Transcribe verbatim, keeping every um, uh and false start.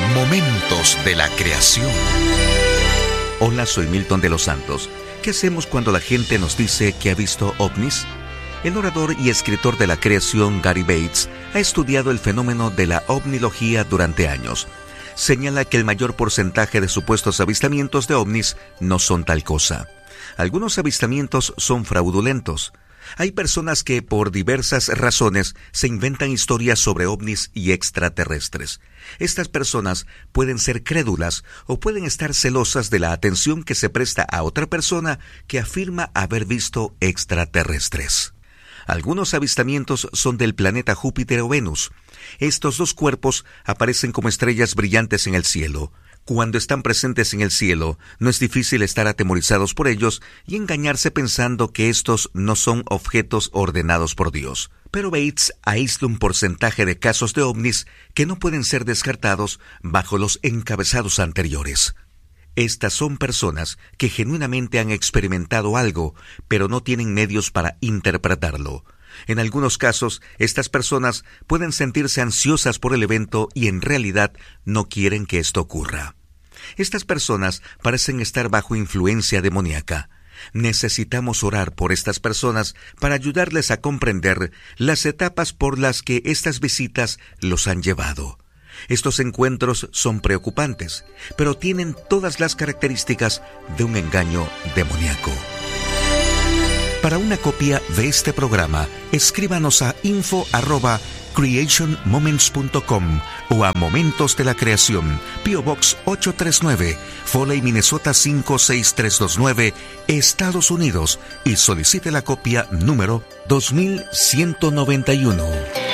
Momentos de la creación. Hola, soy Milton de los Santos. ¿Qué hacemos cuando la gente nos dice que ha visto ovnis? El orador y escritor de la creación Gary Bates ha estudiado el fenómeno de la ovnilogía durante años. Señala que el mayor porcentaje de supuestos avistamientos de ovnis no son tal cosa. Algunos avistamientos son fraudulentos. Hay personas que, por diversas razones, se inventan historias sobre ovnis y extraterrestres. Estas personas pueden ser crédulas o pueden estar celosas de la atención que se presta a otra persona que afirma haber visto extraterrestres. Algunos avistamientos son del planeta Júpiter o Venus. Estos dos cuerpos aparecen como estrellas brillantes en el cielo. Cuando están presentes en el cielo, no es difícil estar atemorizados por ellos y engañarse pensando que estos no son objetos ordenados por Dios. Pero Bates aísla un porcentaje de casos de ovnis que no pueden ser descartados bajo los encabezados anteriores. Estas son personas que genuinamente han experimentado algo, pero no tienen medios para interpretarlo. En algunos casos, estas personas pueden sentirse ansiosas por el evento y en realidad no quieren que esto ocurra. Estas personas parecen estar bajo influencia demoníaca. Necesitamos orar por estas personas para ayudarles a comprender las etapas por las que estas visitas los han llevado. Estos encuentros son preocupantes, pero tienen todas las características de un engaño demoníaco. Para una copia de este programa, escríbanos a info arroba creation moments punto com o a Momentos de la Creación, P O Box ocho tres nueve, Foley, Minnesota cinco seis tres dos nueve, Estados Unidos, y solicite la copia número dos mil ciento noventa y uno.